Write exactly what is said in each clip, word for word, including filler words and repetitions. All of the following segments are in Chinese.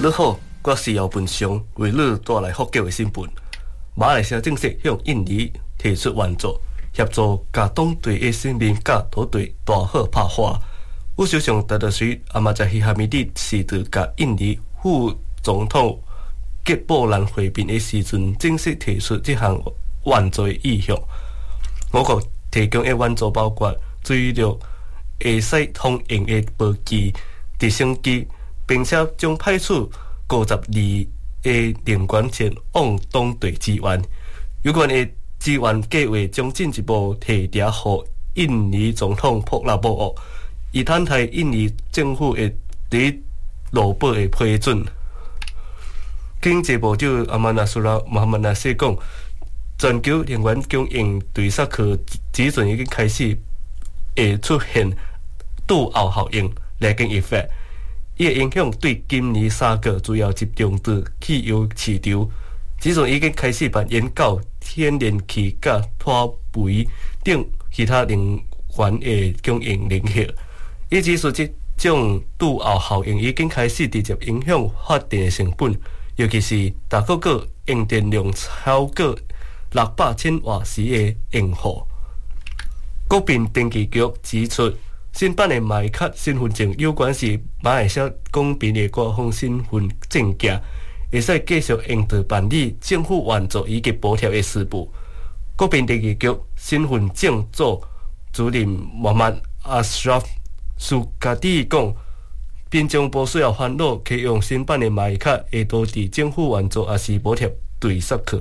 你好，我是姚本雄，为你带来福建的新闻。马来西亚正式向印尼提出援助，协助甲当地的市民甲土地大好拍花。副首相达达斯阿马扎希哈米蒂是伫甲印尼副总统吉布兰会面的时阵，正式提出这项援助的意向。我国提供的援助包括水陆会使通用的飞机、直升机，并且将派出五十二个人员前往当地支援。有关的支援计划将进一步提查予印尼总统普拉博沃，以等待印尼政府的伫路报的批准。经济部长阿曼纳苏拉穆罕默纳西讲，全球能源供应对萨克指准已经开始会出现拄后效应 （lagging effect）。伊的影响对今年三个主要集中伫汽油市场，指准已经开始蔓延到天然气甲拖煤等其他能源的供应领域。伊指出，这种拄后效应已经开始直接影响发电的成本，尤其是大个个用电量超过六百千瓦时的用户。国民登记局指出，新版的麦卡身份证有关是马来西亚公民的官方身份证件，会使继续用作办理政府援助以及补贴的事务。国民登记局身份证组主任穆罕默阿什拉夫苏加蒂讲，民众无需要烦恼启用新版的麦卡会导致政府援助也是补贴对煞去。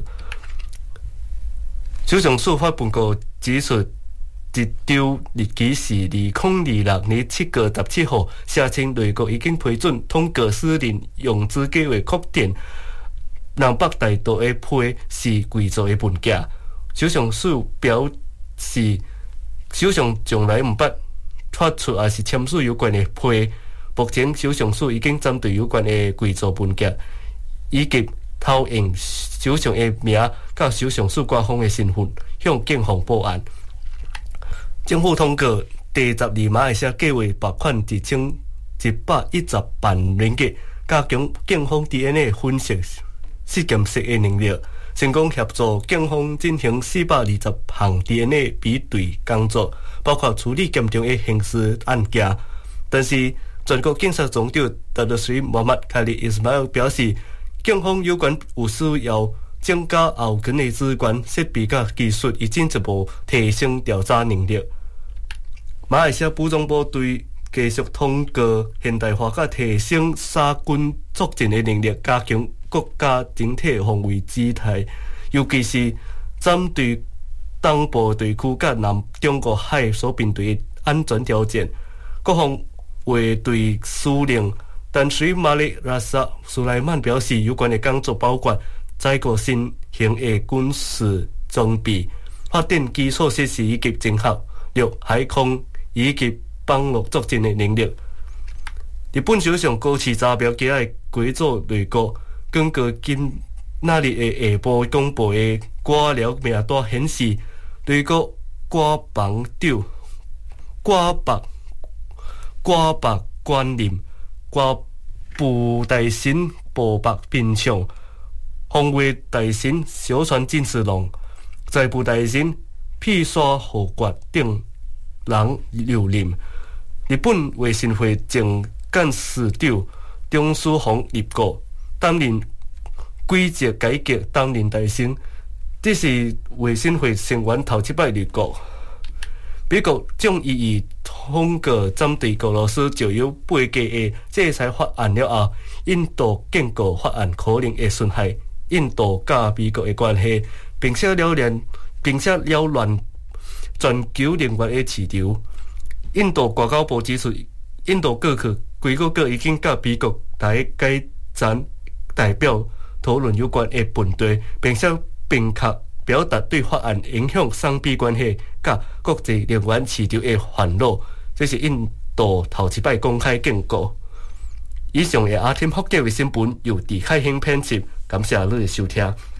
首相署发报告指出，一张日期是二零二六年七月十七号，写清内阁已经批准通过私人融资计划，确定南北大道的批是贵族的文件。首相署表示，首相从来毋捌发出也是签署有关的批。目前首相署已经针对有关的贵族文件，以及偷用首相的名甲首相署官方的身份，向警方报案。政府通过第十二马来西亚计划拨款一千一百一十万ringg吉，加强警方 D N A 分析实验室的能力，成功协助警方进行四百二十项 D N A 比对工作，包括处理严重的刑事案件。但是，全国警察总长达达斯穆罕默卡里伊斯马尔表示，警方有关有需要增加后勤的资源、设备甲技术，以进一步提升调查能力。马来西亚武装部队继续通过现代化甲提升沙军作战的能力，加强国家整体防卫姿态，尤其是针对东部地区甲南中国海所面对的安全挑战。国防卫队司令但水马里拉萨苏莱曼表示，有关的工作包括采购新型的军事装备、发展基础设施以及整合陆海空以及网络作战的能力。日本首相高市早苗今日归座内阁，根据今那日的下晡公布的官僚名单显示，内阁官房长、官房官房官任、官部大臣部白彬昌、防卫大臣小川进次郎、财部大臣披沙河国等人留任。日本卫生会前干事长中书宏入阁，担任规则改革担任大臣，这是卫生会成员头一摆入阁。美国将予以通过针对俄罗斯就有八价的制裁法案了后，印度建国法案可能会损害印度甲美国的关系，并且扰乱并且扰乱全球能源的市场。印度外交部指出，印度过去几个月已经甲美国台改战代表讨论有关的问题，并且明确表达对法案影响双边关系甲国际能源市场的烦恼。这是印度头一摆公开警告。以上的阿天福建卫新闻由狄凯兴编辑，感谢你的收听。